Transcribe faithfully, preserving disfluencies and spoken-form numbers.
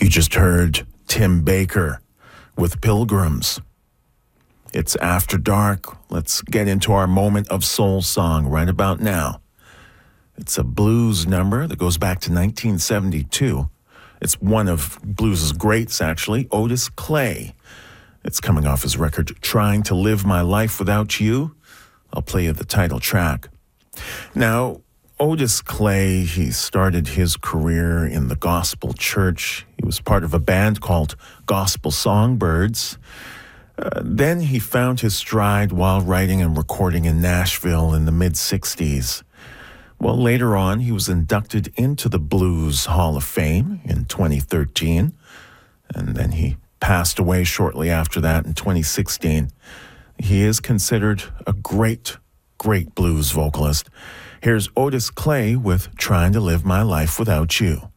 You just heard Tim Baker with Pilgrims. It's after dark. Let's get into our moment of soul song right about now. It's a blues number that goes back to nineteen seventy-two. It's one of blues' greats, actually, Otis Clay. It's coming off his record, Trying to Live My Life Without You. I'll play you the title track. Now, Otis Clay, he started his career in the gospel church. He was part of a band called Gospel Songbirds. Uh, then he found his stride while writing and recording in Nashville in the mid-sixties. Well, later on, he was inducted into the Blues Hall of Fame in twenty thirteen, and then he passed away shortly after that in twenty sixteen. He is considered a great, great blues vocalist. Here's Otis Clay with Trying to Live My Life Without You.